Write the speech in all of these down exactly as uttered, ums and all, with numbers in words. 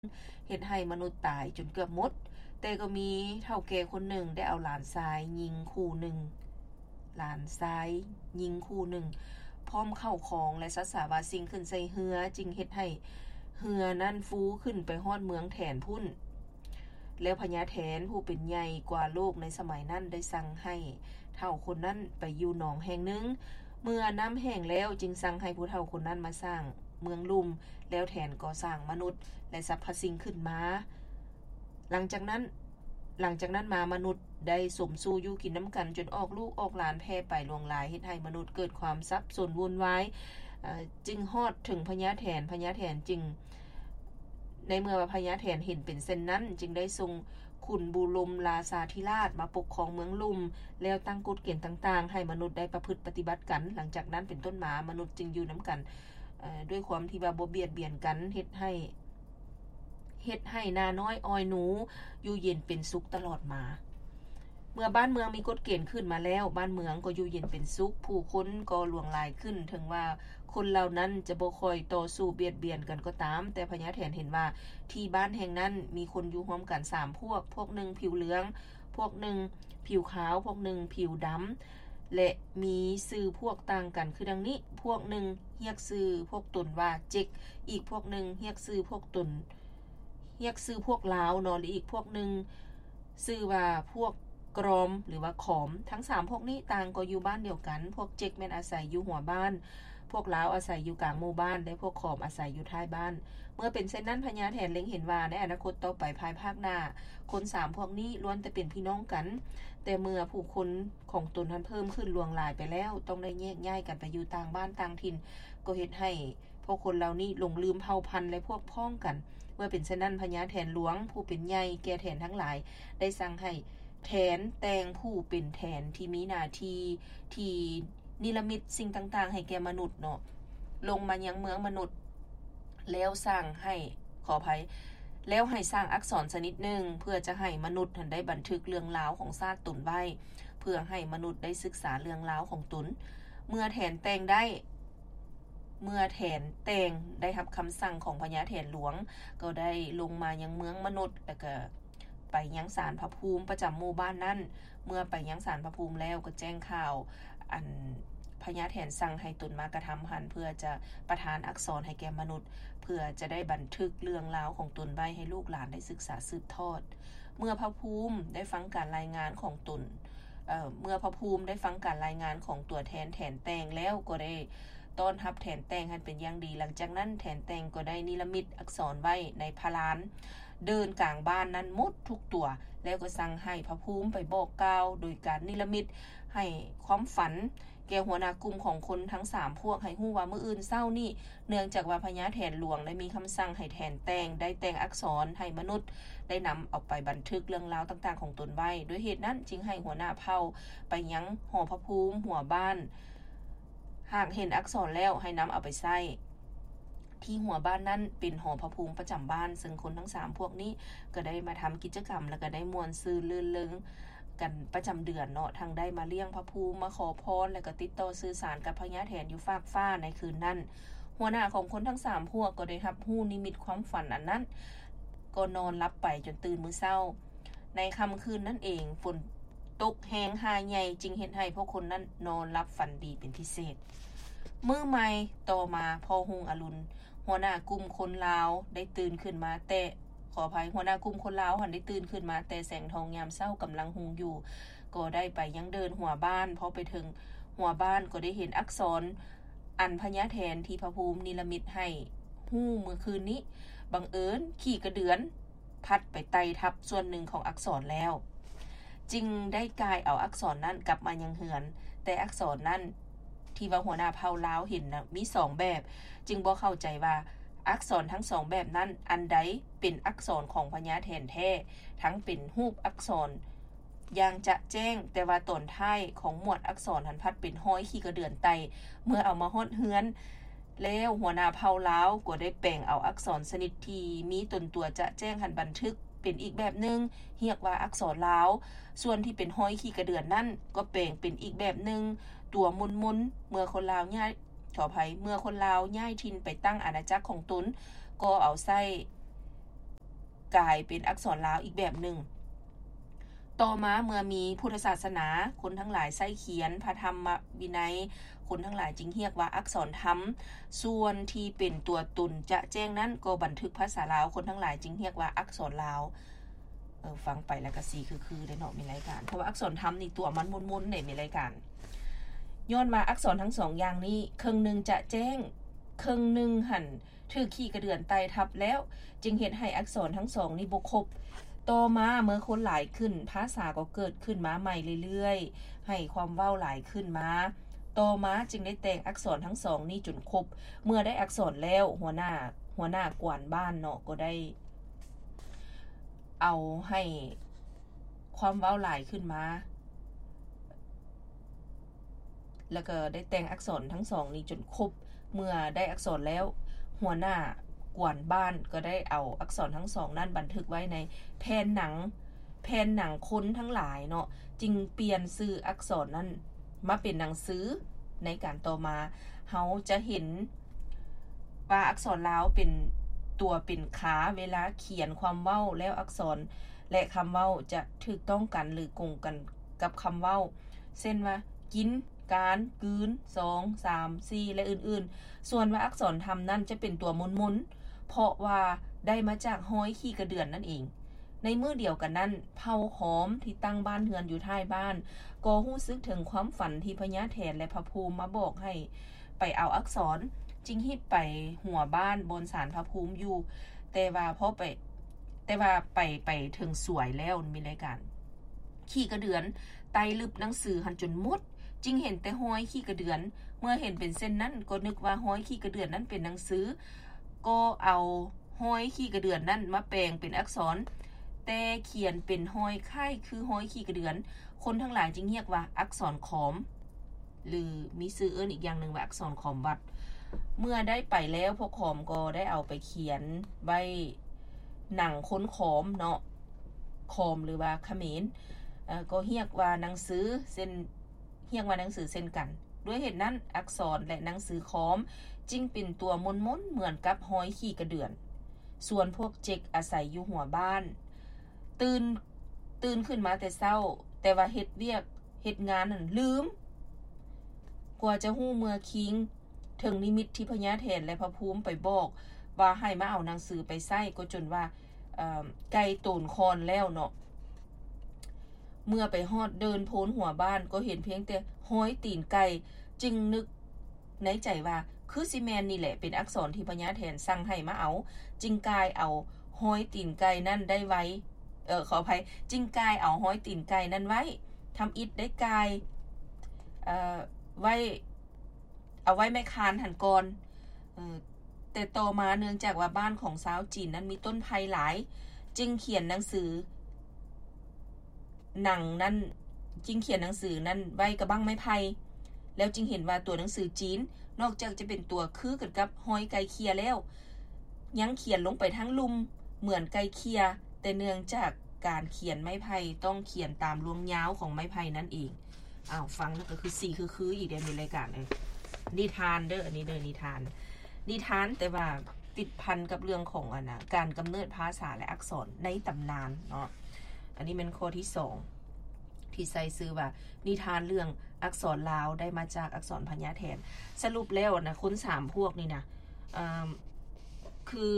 เฮ็ดให้มนุษย์ตายจนเกือบหมดแต่ก็มีเฒ่าแก่คนหนึ่งได้เอาหลานชายยิงคู่หนึ่งหลานชายยิงคู่หนึ่งพร้อมเข้าของและสัตว์สาวาสิ่งขึ้นใส่เหือจึงเฮ็ดให้เหือนั้นฟูขึ้นไปฮอดเมืองแถนพุ่นแล้วพญาแถนผู้เป็นใหญ่กว่าโลกในสมัยนั้นได้สั่งให้เฒ่าคนนั้นไปอยู่หนองแห่งหนึ่งเมื่อน้ำแห้งแล้วจึงสั่งให้ผู้เฒ่าคนนั้นมาสร้างเมืองลุ่มแล้วแทนก่อสร้างมนุษย์และสรรพสิ่งขึ้นมาหลังจากนั้นหลังจากนั้นมามนุษย์ได้สมสู่อยู่กินน้ำกันจนออกลูกออกหลานแพร่ไปลวงหลายเฮ็ดให้มนุษย์เกิดความสับสนวุ่นวายจึงฮอดถึงพญาแถนพญาแถนจึงในเมื่อพญาแถนเห็นเป็นเช่นนั้นจึงได้ทรงขุนบูลมราชาธิราชมาปกครองเมืองลุ่มแล้วตั้งกฎเกณฑ์ต่างๆให้มนุษย์ได้ประพฤติปฏิบัติกันหลังจากนั้นเป็นต้นมามนุษย์จึงอยู่นํากันด้วยความที่ว่าบ่เบียดเบียนกันเฮ็ดให้เฮ็ดให้นาน้อยอ้อยหนูอยู่เย็นเป็นสุขตลอดมาเมื่อบ้านเมืองมีกฎเกณฑ์ขึ้นมาแล้วบ้านเมืองก็อยู่เย็นเป็นสุขผู้คนก็หลวงหลายขึ้นถึงว่าคนเหล่านั้นจะบ่ค่อยต่อสู้เบียดเบียนกันก็ตามแต่พญาแถนเห็นว่าที่บ้านแห่งนั้นมีคนอยู่ร่วมกันสามพวกพวกหนึ่งผิวเหลืองพวกหนึ่งผิวขาวพวกหนึ่งผิวดําและมีชื่อพวกต่างกันคือดังนี้พวกหนึ่งเรียกชื่อพวกตนว่าเจ็กอีกพวกหนึ่งเรียกชื่อพวกตนเรียกชื่อพวกลาวเนาะหรืออีกพวกหนึ่งชื่อว่าพวกกรอมหรือว่าขอมทั้งสามพวกนี้ต่างก็อยู่บ้านเดียวกันพวกเจ็กแม่นอาศัยอยู่หัวบ้านพวกลาวอาศัยอยู่กลางหมู่บ้านและพวกขอมอาศัยอยู่ท้ายบ้านเมื่อเป็นเช่นนั้นพญาแถนเล็งเห็นว่าในอนาคตต่อไปภายภาคหน้าคนสามพวกนี้ล้วนแต่เป็นพี่น้องกันแต่เมื่อผู้คนของตนนั้นเพิ่มขึ้นลวงหลายไปแล้วต้องได้แยกย้ายกันไปอยู่ต่างบ้านต่างถิ่นก็เฮ็ดให้พวกคนเหล่านี้หลงลืมเผ่าพันธุ์และพวกพ้องกันเมื่อเป็นเช่นนั้นพญาแถนหลวงผู้เป็นใหญ่แก่แถนทั้งหลายได้สั่งให้แถนแต่งผู้เป็นแถนที่มีหน้าที่ที่นิรมิตสิ่งต่างๆให้แก่มนุษย์เนาะลงมายังเมืองมนุษย์แล้วสร้างให้ขออภัยแล้วให้สร้างอักษรชนิดหนึ่งเพื่อจะให้มนุษย์ได้บันทึกเรื่องราวของชาติตนไว้เพื่อให้มนุษย์ได้ศึกษาเรื่องราวของตนเมื่อแถนแต่งได้เมื่อแถนแต่งได้รับคําสั่งของพญาแถนหลวงก็ได้ลงมายังเมืองมนุษย์แล้วก็ไปยังศาลพระภูมิประจําหมู่บ้านนั้นเมื่อไปยังศาลพระภูมิแล้วก็แจ้งข่าวอันพญาแถนสั่งให้ตนมากระทําหันเพื่อจะประทานอักษรให้แก่มนุษย์เพื่อจะได้บันทึกเรื่องราวของตนไว้ให้ลูกหลานได้ศึกษาสืบทอดเมื่อพระภูมิได้ฟังการรายงานของตนเอ่อเมื่อพระภูมิได้ฟังการรายงานของตัวแทนแถนแต่งแล้วก็ได้ต้อนรับแถนแต่งให้เป็นอย่างดีหลังจากนั้นแถนแต่งก็ได้นิรมิตอักษรไว้ในพลานเดินกลางบ้านนั้นหมดทุกตัวแล้วก็สั่งให้พระภูมิไปบอกกล่าวโดยการนิรมิตให้ความฝันแก่หัวหน้ากลุ่มของคนทั้งสามพวกให้ฮู้ว่ามื้ออื่นเช้านี้เนื่องจากว่าพญาแถนหลวงได้มีคําสั่งให้แทนแต่งได้แต่งอักษรให้มนุษย์ได้นําเอาไปบันทึกเรื่องราวต่างๆของตนไว้ด้วยเหตุนั้นจึงให้หัวหน้าเผ่าไปยังหอพระภูมิหัวบ้านหากเห็นอักษรแล้วให้นําเอาไปใช้ที่หัวบ้านนั้นเป็นหอพระภูมิประจําบ้านซึ่งคนทั้งสามพวกนี้ก็ได้มาทํากิจกรรมแล้วก็ได้ม่วนซื่นลื่นเริงกันประจําเดือนเนาะทั้งได้มาเลี้ยงพระภูมิมาขอพรแล้วก็ติดต่อสื่อสารกับพญาแถนอยู่ฟากฟ้าในคืนนั้นหัวหน้าของคนทั้งสามพวกก็ได้รับรู้นิมิตความฝันอันนั้นก็นอนหลับไปจนตื่นมื้อเช้าในค่ำคืนนั้นเองฝนตกแฮงหาใหญ่จึงเฮ็ดให้พวกคนนั้นนอนหลับฝันดีเป็นพิเศษมื้อใหม่ต่อมาพอรุ่งอรุณหัวหน้ากลุ่มคนลาวได้ตื่นขึ้นมาแต่ขออภัยหัวหน้ากลุ่มคนลาวหันได้ตื่นขึ้นมาแต่แสงทองยามเช้ากําลังหุงอยู่ก็ได้ไปยังเดินหัวบ้านพอไปถึงหัวบ้านก็ได้เห็นอักษรอันพญาแถนที่พระภูมินิรมิตให้ฮู้เมื่อคืนนี้บังเอิญขี่กระเดือนพัดไปไต่ทับส่วนหนึ่งของอักษรแล้วจึงได้กายเอาอักษรนั้นกลับมายังเหือนแต่อักษรนั้นที่ว่าหัวหน้าเผ่าลาวเห็นนะมีสองแบบจึงบ่เข้าใจว่าอักษรทั้งสองแบบนั้นอันใดเป็นอักษรของพญาแถนแท้ทั้งเป็นรูปอักษรอย่างจะแจ้งแต่ว่าตนท้ายของหมวดอักษรหันพัดเป็นห้อยขี้กระเดือนไตเมื่อเอามาฮอดเฮือนแล้วหัวหน้าเผ่าลาวก็ได้แปลงเอาอักษรชนิดที่มีตนตัวจะแจ้งหันบันทึกเป็นอีกแบบหนึ่งเรียกว่าอักษรลาวส่วนที่เป็นห้อยขี้กระเดือนนั่นก็แปลงเป็นอีกแบบหนึ่งตัวมุนๆเมื่อคนลาวย้ายขออภัยเมื่อคนลาวย้ายถิ่นไปตั้งอาณาจักรของตนก็เอาใส่กลายเป็นอักษรลาวอีกแบบหนึ่งต่อมาเมื่อมีพุทธศาสนาคนทั้งหลายใช้เขียนพระธรรมวินัยคนทั้งหลายจึงเรียกว่าอักษรธรรมส่วนที่เป็นตัวตุนจะแจ้งนั้นก็บันทึกภาษาลาวคนทั้งหลายจึงเรียกว่าอักษรลาวเออฟังไปแล้วก็สีคือๆได้เนาะมีรายการเพราะว่าอักษรธรรมนี่ตัวมันมุนๆเนี่ยมีรายการย้อนมาอักษรทั้งสองอย่างนี้ครึ่งนึงจะแจ้งครึ่งนึงหั่นถือขี้กระเดือนไตทับแล้วจึงเฮ็ดให้อักษรทั้งสองนี้บ่ครบต่อมาเมื่อคนหลายขึ้นภาษาก็เกิดขึ้นมาใหม่เรื่อยๆให้ความเว้าหลายขึ้นมาต่อมาจึงได้แต่งอักษรทั้งสองนี้จนครบเมื่อได้อักษรแล้วหัวหน้าหัวหน้ากวนบ้านเนาะก็ได้เอาให้ความเว้าหลายขึ้นมาแล้วก็ได้แต่งอักษรทั้งสองนี้จนครบเมื่อได้อักษรแล้วหัวหน้ากวนบ้านก็ได้เอาอักษรทั้งสองนั้นบันทึกไว้ในแผ่นหนังแผ่นหนังคนทั้งหลายเนาะจึงเปลี่ยนชื่ออักษรนั้นมาเป็นหนังสือในการต่อมาเฮาจะเห็นว่าอักษรลาวเป็นตัวเป็นขาเวลาเขียนความเว้าแล้วอักษรและคำเว้าจะถูกต้องกันหรือกงกันกับคำเว้าเช่นว่ากินการกืนสอง สาม สี่และอื่นๆส่วนว่าอักษรธรรมนั้นจะเป็นตัวมุนๆเพราะว่าได้มาจากห้อยขี้กระเดือนนั่นเองในมื้อเดียวกันนั้นเผ่าขอมที่ตั้งบ้านเฮือนอยู่ท้ายบ้านก็รู้สึกถึงความฝันที่พญาแถนและพระภูมิมาบอกให้ไปเอาอักษรจึงฮิบไปหัวบ้านบนศาลพระภูมิอยู่แต่ว่าพอไปแต่ว่าไปไปถึงสวยแล้วมีรายการขี้กระเดือนไตลึบหนังสือหันจนหมดจึงเห็นแต่ห้อยขี้กระเดือนเมื่อเห็นเป็นเส้นนั้นก็นึกว่าห้อยขี้กระเดือนนั้นเป็นหนังสือก็เอาห้อยขี้กระเดือนนั้นมาแปลงเป็นอักษรแต่เขียนเป็นห้อยค่ายคือห้อยขี้กระเดือนคนทั้งหลายจึงเรียกว่าอักษรขอมหรือมีชื่ออื่นอีกอย่างหนึ่งว่าอักษรขอมวัดเมื่อได้ไปแล้วพวกขอมก็ได้เอาไปเขียนไว้หนังค้นขอมเนาะขอมหรือว่าเขมรก็เรียกว่าหนังสือเส้นเรียกว่าหนังสือเส้นกันด้วยเหตุนั้นอักษรและหนังสือขอมจึงเป็นตัวมนๆเหมือนกับห้อยขี้กระเดือนส่วนพวกเจ็กอาศัยอยู่หัวบ้านตื่นตื่นขึ้นมาแต่เช้าแต่ว่าเฮ็ดเวียกเฮ็ดงานนั่นลืมกว่าจะฮู้เมื่อคิงถึงนิมิตที่พญาแถนและพระภูมิไปบอกว่าให้มาเอาหนังสือไปใส่ก็จนว่าเอ่อไก่โตนคอนแล้วเนาะเมื่อไปฮอดเดินโพ้นหัวบ้านก็เห็นเพียงแต่ห้อยตีนไก่จึงนึกในใจว่าคือซีแมนนี่แหละเป็นอักษรที่พญาแถนสั่งให้มาเอาจึงกายเอาห้อยตีนไก่นั่นได้ไว้เออขออภัยจึงกายเอาห้อยตีนไก่นั้นไว้ทำอิฐได้กายเอ่อไว้เอาไว้แม่คานหันกรเออแต่ต่อมาเนื่องจากว่าบ้านของสาวจีนนั้นมีต้นไผ่หลายจึงเขียนหนังสือหนังนั้นจึงเขียนหนังสือนั้นไว้กับบั้งไม้ไผ่แล้วจึงเห็นว่าตัวหนังสือจีนนอกจากจะเป็นตัวคือกันกับห้อยไก่เคียแล้วยังเขียนลงไปทั้งลุ่มเหมือนไก่เคียแต่เนื่องจากการเขียนไม้ไผ่ต้องเขียนตามลวงยาวของไม้ไผ่นั่นเองอ้าวฟังแล้วก็คือสี่คือคืออีกเดี๋ยวมีรายการเลยนิทานเด้ออันนี้เด้อนิทานนิทานแต่ว่าติดพันกับเรื่องของอันนะการกำเนิดภาษาและอักษรในตำนานเนาะอันนี้เป็นข้อที่สองที่ใส่ซื้อว่านิทานเรื่องอักษรลาวได้มาจากอักษรพญาแถนสรุปแล้วนะคนสามพวกนี่นะคือ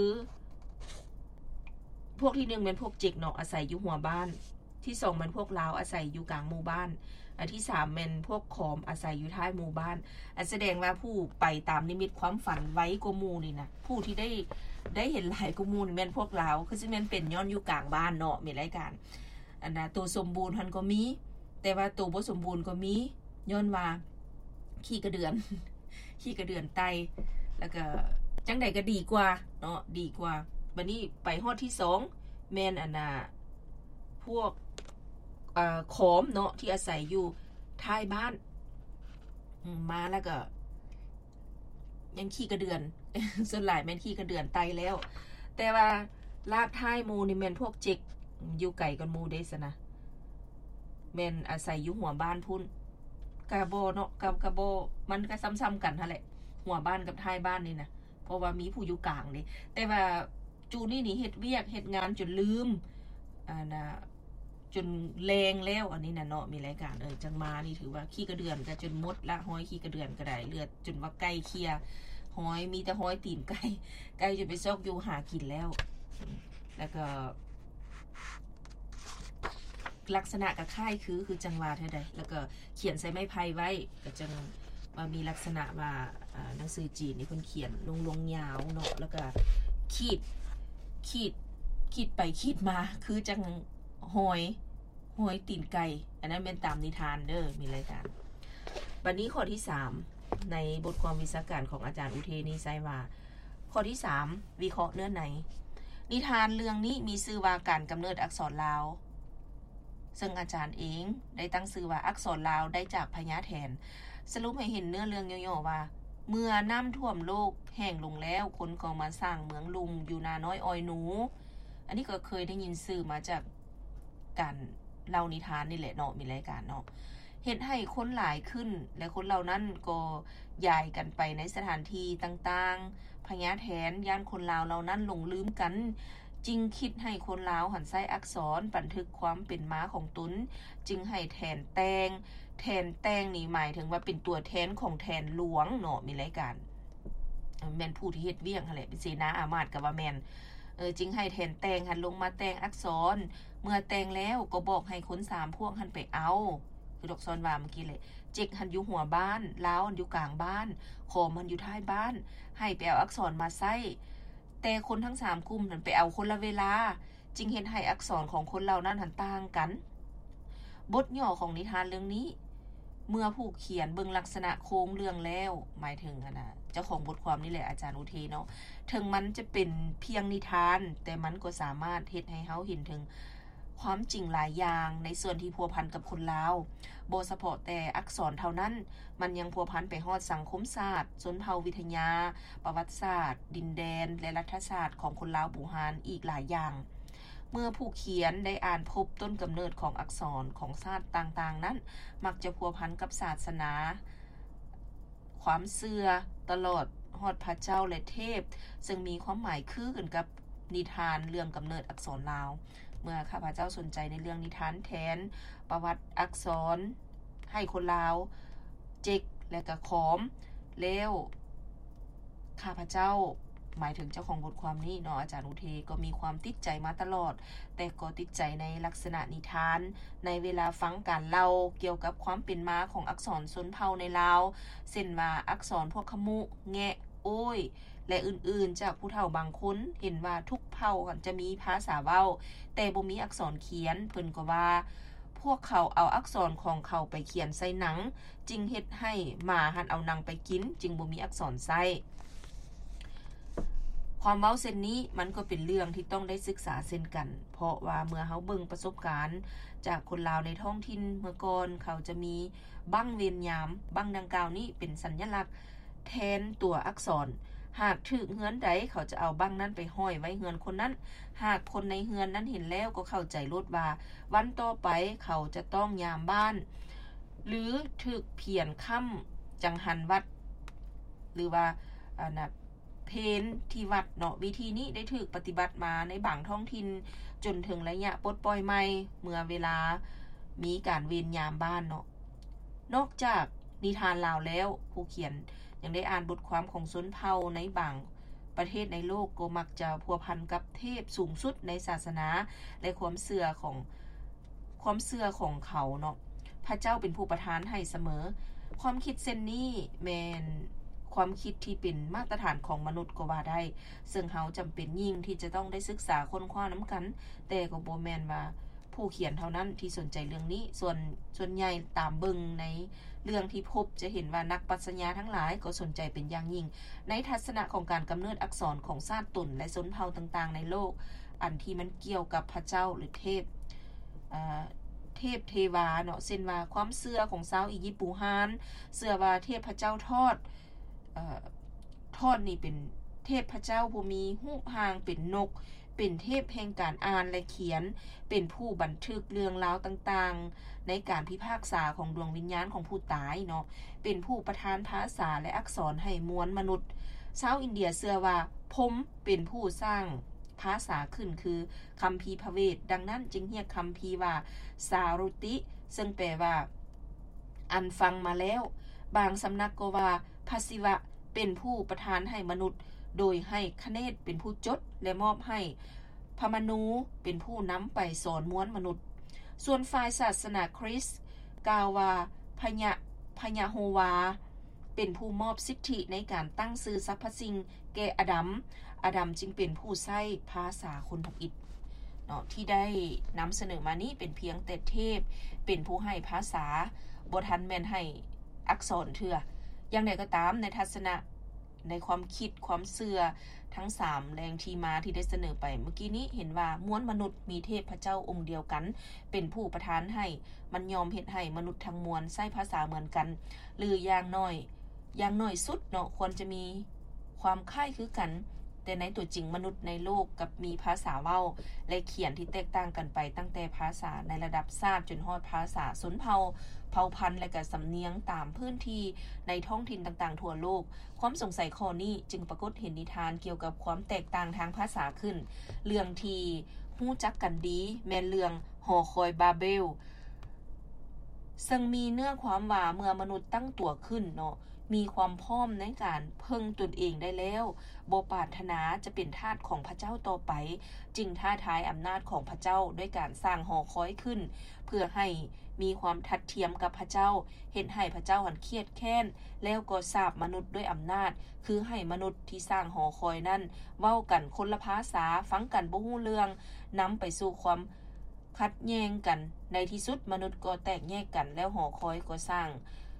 พวกที่หนึ่งเป็นพวกเจกเนาะอาศัยอยู่หัวบ้านที่สองเป็นพวกลาวอาศัยอยู่กลางหมู่บ้านอันที่สามเป็นพวกขอมอาศัยอยู่ท้ายหมู่บ้านอันแสดงว่าผู้ไปตามนิมิตความฝันไว้กมูนี่นะผู้ที่ได้ได้เห็นหลายกมูนี่เป็นพวกลาวคือซึ่งมันเป็นย้อนอยู่กลางบ้านเนาะมีรายการอันนะตัวสมบูรณ์มันก็มีแต่ว่าตัวบ่สมบูรณ์ก็มีย้อนว่าขี้กระเดือนขี้กระเดือนไตแล้วก็จังใดก็ดีกว่าเนาะดีกว่าวันนี้ไปฮอดที่สองแมนอันน่ะพวกเอ่อขอมเนาะที่อาศัยอยู่ท้ายบ้านมาแล้วก็ยังขี้กระเดือนส่วนหลายแม่นขี้กระเดือนไตแล้วแต่ว่าลากท้ายมูนี่แม่นพวกเจ็กอยู่ไก่กันมูเดสนะแม่นอาศัยอยู่หัวบ้านพุ่นกาโบเนาะกับกาโบมันก็ซ้ำๆกันนั่นแหละหัวบ้านกับท้ายบ้านนี่นะเพราะว่ามีผู้อยู่กลางนี่แต่ว่าจูนี่นี่เฮ็ดเวียกเฮ็ดงานจนลืมอ่านะจนแรงแล้วอันนี้นะเนาะมีรายการเออจังมานี่ถือว่าขี้กระเดือนก็จนมดละห้อยขี้กระเดือนก็ได้เลือดจนว่าไก่เคลียห้อยมีแต่ห้อยตีนไก่ไก่จนไปซอกอยู่หากินแล้วแล้วก็ลักษณะกับค่ายคือคือจังหวะเท่าใดแล้วก็เขียนใส่ไม้ไผ่ไว้ก็จังว่ามีลักษณะว่าหนังสือจีนนี่เพิ่นเขียนลงลงยาวเนาะแล้วก็ขีดขีดขีดไปขีดมาคือจังหอยหอยตีนไก่อันนั้นเป็นตามนิทานเด้อมีรายการวันนี้ข้อที่สามในบทความวิชาการของอาจารย์อุเทนีไซว่าข้อที่สามวิเคราะห์เนื้อในนิทานเรื่องนี้มีชื่อว่าการกำเนิดอักษรลาวซึ่งอาจารย์เองได้ตั้งชื่อว่าอักษรลาวได้จากพญาแถนสรุปให้เห็นเนื้อเรื่องย่อๆว่าเมื่อน้ำท่วมโลกแห้งลงแล้วคนก็มาสร้างเมืองลุมอยู่นาน้อยอ้อยหนูอันนี้ก็เคยได้ยินชื่อมาจากการเล่านิทานนี่แหละเนาะมีรายการเนาะเห็นให้คนหลายขึ้นและคนเหล่านั้นก็ย้ายกันไปในสถานที่ต่างๆพญาแถนย่านคนลาวเหล่านั้นหลงลืมกันจึงคิดให้คนลาวหันใส่อักษรบันทึกความเป็นมาของตนจึงให้แทนแตงแทนแตงนี่หมายถึงว่าเป็นตัวแทนของแทนหลวงเนาะมีรายการแม่นผู้ที่เฮ็ดเวียงหั่นแหละเป็นเสนาอามาตย์ก็ว่าแม่นเออจึงให้แทนแตงหันลงมาแตงอักษรเมื่อแตงแล้วก็บอกให้คนสามพวกหันไปเอาคือดอกซอนว่าเมื่อกี้เลยเจ๊กหันอยู่หัวบ้านลาวหันอยู่กลางบ้านขอมหันอยู่ท้ายบ้านให้ไปเอาอักษรมาใส่แต่คนทั้งสามกลุ่มหันไปเอาคนละเวลาจึงเห็นให้อักษรของคนเหล่านั้นหันต่างกันบทย่อของนิทานเรื่องนี้เมื่อผู้เขียนเบิ่งลักษณะโค้งเรื่องแล้วหมายถึงนะเจ้าของบทความนี่แหละอาจารย์อุเทนเนาะถึงมันจะเป็นเพียงนิทานแต่มันก็สามารถเฮ็ดให้เฮาเห็นถึงความจริงหลายอย่างในส่วนที่พัวพันกับคนลาวบ่เฉพาะแต่อักษรเท่านั้นมันยังพัวพันไปฮอดสังคมศาสตร์ชนเผ่าวิทยาประวัติศาสตร์ดินแดนและรัฐศาสตร์ของคนลาวบูฮานอีกหลายอย่างเมื่อผู้เขียนได้อ่านพบต้นกำเนิดของอักษรของชาติต่างๆนั้นมักจะพัวพันกับศาสนาความเชื่อตลอดฮอดพระเจ้าและเทพซึ่งมีความหมายคือกันกับนิทานเรื่องกำเนิดอักษรลาวเมื่อข้าพเจ้าสนใจในเรื่องนิทานแทนประวัติอักษรให้คนลาวเจ๊กและก็ขอมแล้วข้าพเจ้าหมายถึงเจ้าของบทความนี้เนาะอาจารย์อุเทก็มีความติดใจมาตลอดแต่ก็ติดใจในลักษณะนิทานในเวลาฟังการเล่าเกี่ยวกับความเป็นมาของอักษรชนเผ่าในลาวเช่นว่าอักษรพวกขมุแงะโอ้ยและอื่นๆจากผู้เฒ่าบางคนเห็นว่าทุกเผ่าจะมีภาษาเว้าแต่บ่มีอักษรเขียนเพิ่นก็ว่าพวกเขาเอาอักษรของเขาไปเขียนใส่หนังจึงเฮ็ดให้หมาหันเอาหนังไปกินจึงบ่มีอักษรใส่ความเว้าเส้นนี้มันก็เป็นเรื่องที่ต้องได้ศึกษาเช่นกันเพราะว่าเมื่อเฮาเบิ่งประสบการณ์จากคนลาวในท้องถิ่นเมื่อก่อนเขาจะมีบั้งเวียนยามบั้งดังกล่าวนี้เป็นสัญลักษณ์แทนตัวอักษรหากถึกเฮือนใดเขาจะเอาบั้งนั้นไปห้อยไว้เฮือนคนนั้นหากคนในเฮือนนั้นเห็นแล้วก็เข้าใจลดว่าวันต่อไปเขาจะต้องยามบ้านหรือถึกเพียนค่ำจังหันวัดหรือว่าอ่านะเพนที่วัดเนาะวิธีนี้ได้ถูกปฏิบัติมาในบางท้องถิ่นจนถึงระยะปลดปล่อยใหม่เมื่อเวลามีการเวรยามบ้านเนาะนอกจากนิทานลาวแล้วผู้เขียนยังได้อ่านบทความของชนเผ่าในบางประเทศในโลกก็มักจะพัวพันกับเทพสูงสุดในศาสนาและความเชื่อของความเชื่อของเขาเนาะพระเจ้าเป็นผู้ประทานให้เสมอความคิดเส้นนี้แมนความคิดที่เป็นมาตรฐานของมนุษย์ก็ว่าได้ซึ่งเฮาจำเป็นยิ่งที่จะต้องได้ศึกษาค้นคว้าน้ำกันแต่ก็บ่แม่นว่าผู้เขียนเท่านั้นที่สนใจเรื่องนี้ส่วนส่วนใหญ่ตามเบิ่งในเรื่องที่พบจะเห็นว่านักปรัชญาทั้งหลายก็สนใจเป็นอย่างยิ่งในทัศนะของการกำเนิดอักษรของชาติตนและชนเผ่าต่างๆในโลกอันที่มันเกี่ยวกับพระเจ้าหรือเทพอ่าเทพเทวาเนาะเช่นว่าความเชื่อของชาวอียิปต์บูฮานเชื่อว่าเทพเจ้าทอดเอ่อทอดนี่เป็นเทพพระเจ้าผู้มีรูปร่างเป็นนกเป็นเทพแห่งการอ่านและเขียนเป็นผู้บันทึกเรื่องราวต่างๆในการพิพากษาของดวงวิญญาณของผู้ตายเนาะเป็นผู้ประทานภาษาและอักษรให้มวลมนุษย์ชาวอินเดียเชื่อว่าพรหมเป็นผู้สร้างภภาษาขึ้นคือคัมภีร์พระเวทดังนั้นจึงเรียกคัมภีร์ว่าสารุติซึ่งแปลว่าอันฟังมาแล้วบางสำนักก็ว่าพระศิวะเป็นผู้ประทานให้มนุษย์โดยให้คเนศเป็นผู้จดและมอบให้พระมนูเป็นผู้นำไปสอนม้วนมนุษย์ส่วนฝ่ายศาสนาคริสต์กล่าวว่าพญะพญะโฮวาเป็นผู้มอบสิทธิในการตั้งชื่อสรรพสิ่งแก่อดัมอดัมจึงเป็นผู้ใช้ภาษาคนทำอิฐเนาะที่ได้นำเสนอมานี้เป็นเพียงแต่เทพเป็นผู้ให้ภาษาบ่ทันแม่นให้อักษรเถื่ออย่างไรก็ตามในทัศนะในความคิดความเชื่อทั้งสามแรงที่มาที่ได้เสนอไปเมื่อกี้นี้เห็นว่าม้วนมนุษย์มีเทพเจ้าองค์เดียวกันเป็นผู้ประทานให้มันยอมเฮ็ดให้มนุษย์ทั้งมวลใช้ภาษาเหมือนกันหรืออย่างน้อยอย่างน้อยสุดเนาะควรจะมีความคล้ายคือกันแต่ในตัวจริงมนุษย์ในโลกกับมีภาษาเว้าและเขียนที่แตกต่างกันไปตั้งแต่ภาษาในระดับชาติจนฮอดภาษาชนเผ่าเผ่าพันธุ์และก็สำเนียงตามพื้นที่ในท้องถิ่นต่างๆทั่วโลกความสงสัยข้อนี้จึงปรากฏเห็นนิทานเกี่ยวกับความแตกต่างทางภาษาขึ้นเรื่องที่ฮู้จักกันดีแม่นเรื่องหอคอยบาเบลซึ่งมีเนื้อความว่าเมื่อมนุษย์ตั้งตัวขึ้นเนาะมีความพร้อมในการพึ่งตนเองได้แล้วบ่ปรารถนาจะเป็นทาสของพระเจ้าต่อไปจึงท้าทายอำนาจของพระเจ้าด้วยการสร้างหอคอยขึ้นเพื่อให้มีความทัดเทียมกับพระเจ้าเห็นให้พระเจ้าหันเครียดแค้นแล้วก็สาปมนุษย์ด้วยอำนาจคือให้มนุษย์ที่สร้างหอคอยนั้นเว้ากันคนละภาษาฟังกันบ่ฮู้เรื่องนำไปสู่ความขัดแย้งกันในที่สุดมนุษย์ก็แตกแยกกันแล้วหอคอยก็สร้าง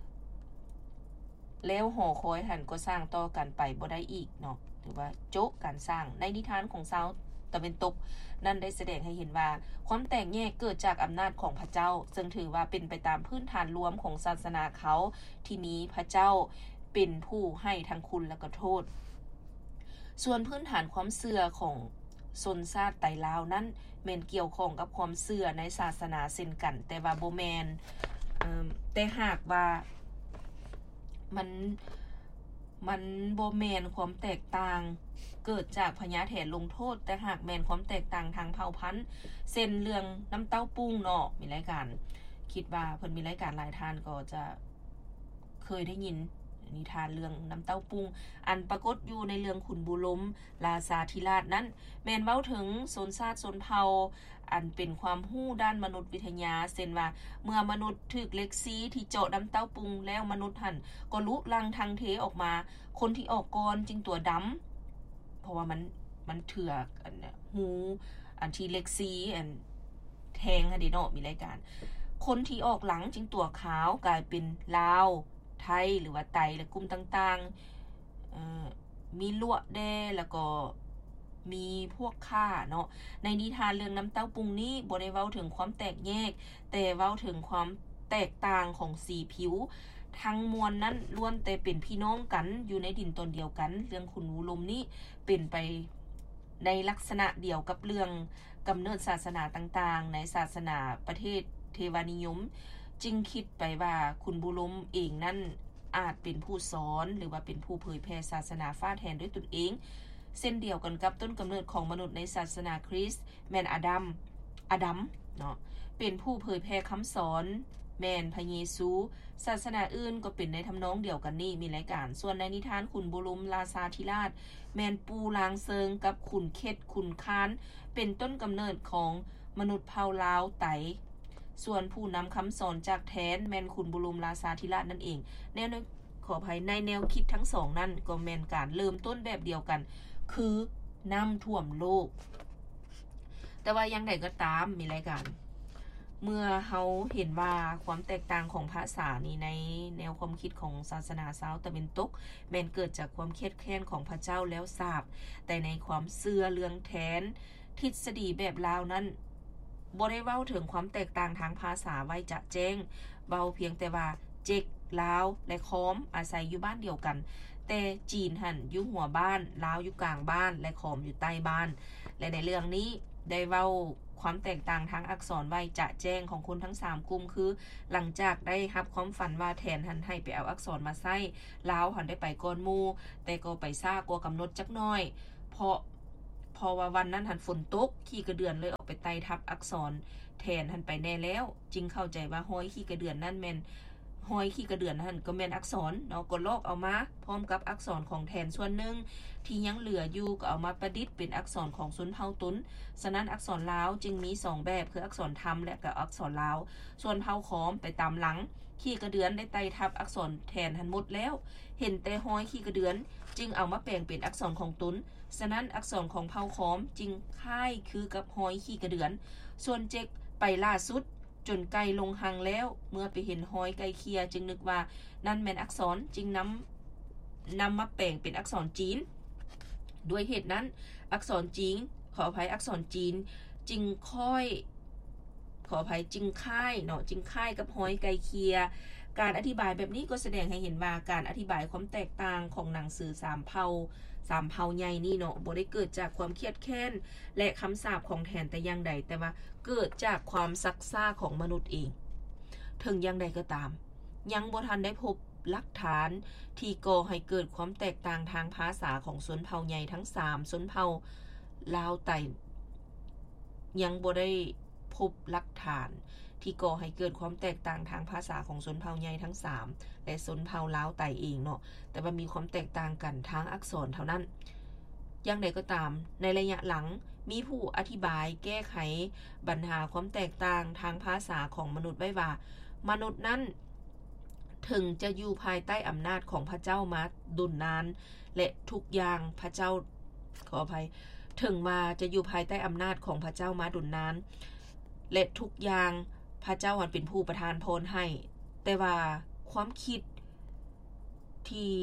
แล้วหอคอยหันก็สร้างต่อกันไปบ่ได้อีกเนาะหรือว่าโจ๊กการสร้างในนิทานของชาวตะวันตกนั่นได้แสดงให้เห็นว่าความแตกแยกเกิดจากอำนาจของพระเจ้าซึ่งถือว่าเป็นไปตามพื้นฐานรวมของศาสนาเขาที่มีพระเจ้าเป็นผู้ให้ทั้งคุณและก็โทษส่วนพื้นฐานความเชื่อของชนชาติไตลาวนั้นแม่นเกี่ยวข้องกับความเชื่อในศาสนาเช่นกันแต่ว่าบ่แม่นเอ่อแต่หากว่ามันมันบ่แม่นความแตกต่างเกิดจากพญาแถนลงโทษแต่หากแม่นความแตกต่างทางเผ่าพันธุ์เส้นเรื่องน้ำเต้าปุ้งเนาะมีรายการคิดว่าเพิ่นมีรายการหลายท่านก็จะเคยได้ยินนิทานเรื่องน้ำเต้าปุ้งอันปรากฏอยู่ในเรื่องขุนบุลมราชาธิราชนั้นแม่นเว้าถึงชนชาติชนเผ่าอันเป็นความรู้ด้านมนุษยวิทยาเช่นว่าเมื่อมนุษย์ถูกเหล็กซีที่เจาะน้ำเต้าปุ้งแล้วมนุษย์หั่นก็ลุลังทางเทออกมาคนที่ออกก่อนจึงตัวดำเพราะว่ามันมันเถือกอันเนี่ยหูอันที่เหล็กซีอันแทงให้ได้เนาะมีรายการคนที่ออกหลังจึงตัวขาวกลายเป็นลาวไทยหรือว่าไตและกลุ่มต่างๆเอ่อมีลวดแดแล้วก็มีพวกข้าเนาะในนิทานเรื่องน้ำเต้าปุงนี้บ่ได้เว้าถึงความแตกแยกแต่เว้าถึงความแตกต่างของสีผิวทั้งมวลนั้นล้วนแต่เป็นพี่น้องกันอยู่ในดินตนเดียวกันเรื่องขุนวูลมนี้เป็นไปในลักษณะเดียวกับเรื่องกำเนิดศาสนาต่างๆในศาสนาประเทศเทวานิยมจึงคิดไปว่าขุนบุลมเองนั่นอาจเป็นผู้สอนหรือว่าเป็นผู้เผยแพร่ศาสนาฟ้าแทนด้วยตนเองเส้นเดียวกันกับต้นกำเนิดของมนุษย์ในศาสนาคริสต์แมนอาดัมอาดัมเนาะเป็นผู้เผยแพร่คำสอนแมนพระเยซูศาสนาอื่นก็เป็นในทำนองเดียวกันนี่มีรายการส่วนในนิทานขุนบุลมราชาธิราชแมนปูลางเซิงกับขุนเข็ดขุนคานเป็นต้นกำเนิดของมนุษย์เผ่าลาวไตส่วนผู้นำคำสอนจากแทนแมนขุนบุลมราชาธิราชนั่นเองแนวขออภัยในแนวคิดทั้งสองนั่นก็แมนการเริ่มต้นแบบเดียวกันคือน้ำท่วมโลกแต่ว่ายังไงก็ตามมีรายการเมื่อเขาเห็นว่าความแตกต่างของภาษานี้ในแนวความคิดของศาสนาชาวตะวันตกแม้นเกิดจากความเครียดแค้นของพระเจ้าแล้วทราบแต่ในความเชื่อเรื่องแทนทฤษฎีแบบลาวนั้นบ่ได้เว้าถึงความแตกต่างทางภาษาไว้จะแจ้งเว้าเพียงแต่ว่าเจ๊กลาวและคอมอาศัยอยู่บ้านเดียวกันแต่จีนหั่นอยู่หัวบ้านลาวอยู่กลางบ้านและคอมอยู่ใต้บ้านและในเรื่องนี้ได้เว้าความแตกต่างทางอักษรไว้จะแจ้งของคนทั้งสามกลุ่มคือหลังจากได้รับความฝันว่าแทนหันให้ไปเอาอักษรมาใส่ลาวหันได้ไปก่อนหมู่แต่ก็ไปซ่ากว่ากำหนดจักหน่อยเพราะเพราะว่าวันนั้นหันฝนตกขี้กระเดือนเลยออกไปไต่ทับอักษรแทนหันไปแน่แล้วจึงเข้าใจว่าห้อยขี้กระเดือนนั่นแม่นห้อยขี้กระเดือนนั่นก็แม่นอักษรเนาะก็ลอกเอามาพร้อมกับอักษรของแทนส่วนหนึ่งที่ยังเหลืออยู่ก็เอามาประดิษฐ์เป็นอักษรของชนเผ่าตุนฉะนั้นอักษรลาวจึงมีสองแบบคืออักษรธรรมและก็อักษรลาวส่วนเผ่าขอมไปตามหลังขี้กระเดือนได้ไต่ทับอักษรแทนหันหมดแล้วเห็นแต่ห้อยขี้กระเดือนจึงเอามาแปลงเป็นอักษรของตุนฉะนั้นอักษรของเผ่าขอมจึงคล้ายคือกับห้อยขี้กระเดือนส่วนเจ๊กไปล่าสุดจนไกลลงหังแล้วเมื่อไปเห็นห้อยไกลเคียจึงนึกว่านั่นแม่นอักษรจึงนำนำมาแปลงเป็นอักษรจีนด้วยเหตุนั้นอักษรจีนขออภัยอักษรจีนจึงค่อยขออภัยจึงค่ายเนาะจึงค่ายกับห้อยไกลเคียการอธิบายแบบนี้ก็แสดงให้เห็นว่าการอธิบายความแตกต่างของหนังสือสามเผ่าสามเผ่าใหญ่นี่เนาะบ่ได้เกิดจากความเครียดแค้นและคำสาปของแทนแต่อย่างใดแต่ว่าเกิดจากความซักซ่าของมนุษย์เองถึงอย่างใดก็ตามยังบ่ทันได้พบหลักฐานที่ก่อให้เกิดความแตกต่างทางภาษาของชนเผ่าใหญ่ทั้งสามชนเผ่าลาวไต่ยังบ่ได้พบหลักฐานที่ก่อให้เกิดความแตกต่างทางภาษาของชนเผ่าใหญ่ทั้งสามและชนเผ่าลาวไต่เองเนาะแต่ว่ามีความแตกต่างกันทางอักษรเท่านั้นอย่างใดก็ตามในระยะหลังมีผู้อธิบายแก้ไขปัญหาความแตกต่างทางภาษาของมนุษย์ไว้ว่ามนุษย์นั้นถึงจะอยู่ภายใต้อำนาจของพระเจ้ามาดุลนานและทุกอย่างพระเจ้าขออภัยถึงมาจะอยู่ภายใต้อำนาจของพระเจ้ามาดุลนานและทุกอย่างพระเจ้าเป็นผู้ประทานพรให้แต่ว่าความคิดที่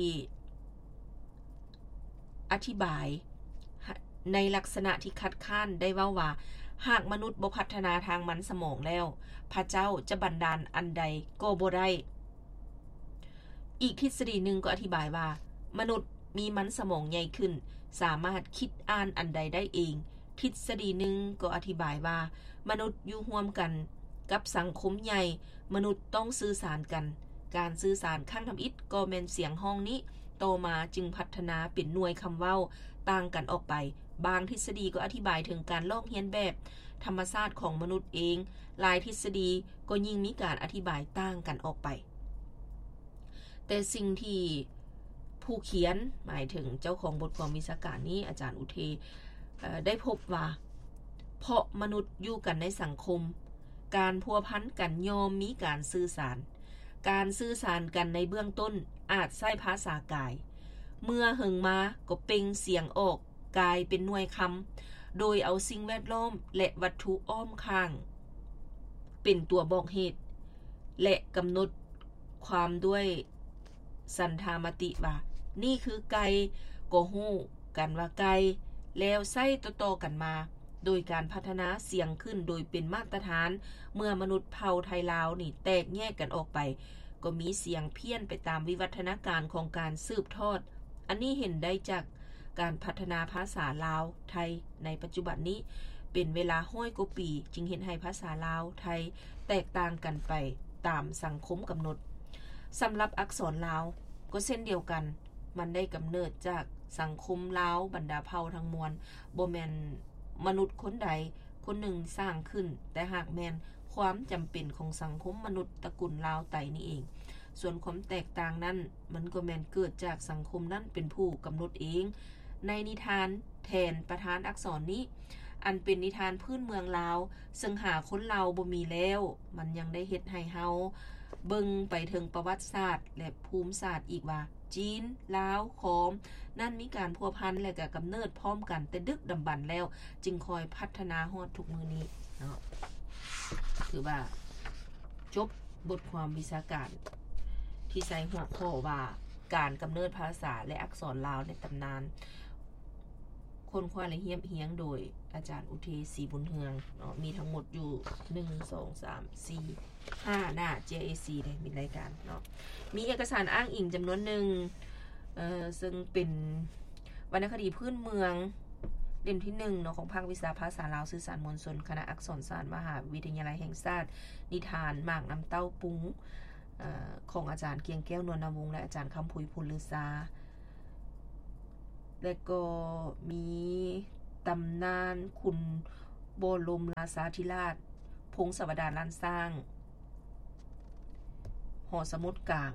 อธิบายในลักษณะที่คัดค้านได้ว่าว่าหากมนุษย์บ่พัฒนาทางมันสมองแล้วพระเจ้าจะบันดาลอันใดก็บ่ได้อีกทฤษฎีหนึ่งก็อธิบายว่ามนุษย์มีมันสมองใหญ่ขึ้นสามารถคิดอ่านอันใดได้เองทฤษฎีหนึ่งก็อธิบายว่ามนุษย์อยู่ร่วมกันกับสังคมใหญ่มนุษย์ต้องสื่อสารกันการสื่อสารข้างทำอิฐก็แม่นเสียงห้องนี้โตมาจึงพัฒนาเป็นหน่วยคำเว้าต่างกันออกไปบางทฤษฎีก็อธิบายถึงการลอกเลียนแบบธรรมชาติของมนุษย์เองหลายทฤษฎีก็ยิ่งมีการอธิบายต่างกันออกไปแต่สิ่งที่ผู้เขียนหมายถึงเจ้าของบทความวิชาการนี้อาจารย์อุเทได้พบว่าเพราะมนุษย์อยู่กันในสังคมการพัวพันกันยอมมีการสื่อสารการสื่อสารกันในเบื้องต้นอาจใช้ภาษากายเมื่อหึงมาก็เปล่งเสียงออกกลายเป็นหน่วยคำโดยเอาสิ่งแวดล้อมและวัตถุอ้อมข้างเป็นตัวบอกเหตุและกำหนดความด้วยสันธามติว่านี่คือไก่ก็ฮู้กันว่าไก่แล้วใส่ต่อๆกันมาโดยการพัฒนาเสียงขึ้นโดยเป็นมาตรฐานเมื่อมนุษย์เผ่าไทยลาวนี่แตกแยกกันออกไปก็มีเสียงเพี้ยนไปตามวิวัฒนาการของการสืบทอดอันนี้เห็นได้จากการพัฒนาภาษาลาวไทยในปัจจุบันนี้เป็นเวลาห้อยกว่าปีจึงเห็นให้ภาษาลาวไทยแตกต่างกันไปตามสังคมกำหนดสำหรับอักษรลาวก็เช่นเดียวกันมันได้กำเนิดจากสังคมลาวบรรดาเผ่าทั้งมวลบ่แม่นมนุษย์คนใดคนหนึ่งสร้างขึ้นแต่หากแม่นความจำเป็นของสังคมมนุษย์ตระกูลลาวไต่นี่เองส่วนความแตกต่างนั้นมันก็แม่นเกิดจากสังคมนั้นเป็นผู้กำหนดเองในนิทานแทนประธานอักษรนี้อันเป็นนิทานพื้นเมืองลาวซึ่งหาคนลาวบ่มีแล้วมันยังได้เฮ็ดให้เฮาเบิ่งไปถึงประวัติศาสตร์และภูมิศาสตร์อีกว่าจีนลาวขอมนั่นมีการพัวพันและก็กำเนิดพร้อมกันแต่ดึกดำบรรพ์แล้วจึงคอยพัฒนาฮอดทุกมือนี้เนาะถือว่าจบบทความวิชาการที่ใส่หัวข้อว่าการกำเนิดภาษาและอักษรลาวในตำนานคนคว้าและเฮียบเฮียงโดยอาจารย์อุเทศรีบุญเฮืองเนาะมีทั้งหมดอยู่หนึ่ง สอง สาม สี่ ห้าหน้า เจ เอ ซี เลยมีรายการเนาะมีเอกสารอ้างอิงจำนวนหนึ่งเอ่อซึ่งเป็นวรรณคดีพื้นเมืองเล่มที่หนึ่งเนาะของภาควิชาภาษาลาวสื่อสารมวลชนคณะอักษรศาสตร์มหาวิทยาลัยแห่งชาตินิทานหมากน้ำเต้าปุ้งเอ่อของอาจารย์เกียงแก้วนวลนวงศ์และอาจารย์คำพุยพุนลือซาและก็มีตำนานคุณบรมราชาธิราชพงศาวดารล้านสร้างหอสมุดกลาง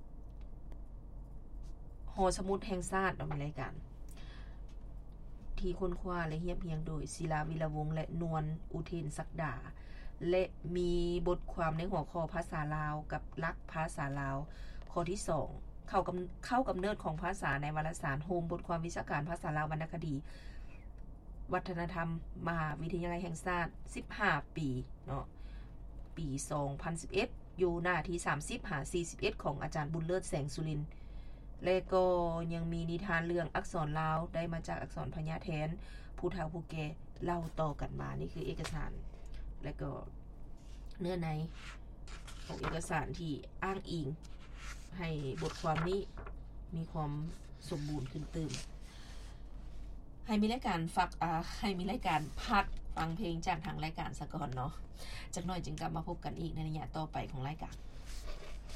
หอสมุดแห่งชาติเอามีรายการที่ค้นคว้าและเรียบเรียงโดยศิลาวิรวงศ์และนวลอุเทนศักดาและมีบทความในหัวข้อภาษาลาวกับหลักภาษาลาวข้อที่สองเข้ากำเข้ากำเนิดของภาษาในวารสารโฮมบทความวิชาการภาษาลาววรรณคดีวัฒนธรรมมหาวิทยาลัยแห่งชาติสิบห้าปีเนาะปีสองพันสิบเอ็ดอยู่หน้าที่สามสิบหาสี่สิบเอ็ดของอาจารย์บุญเลิศแสงสุรินทร์และก็ยังมีนิทานเรื่องอักษรลาวได้มาจากอักษรพญาแทนผู้เฒ่าผู้แก่เล่าต่อกันมานี่คือเอกสารและก็เนื้อในของเอกสารที่อ้างอิงให้บทความนี้มีความสมบูรณ์ขึ้นตื่นให้มีรายการฟักอ่าให้มีรายการพักฟังเพลงจากทางรายการซะก่อนเนาะจากหน่อยจึงกลับมาพบกันอีกในระยะต่อไปของรายการ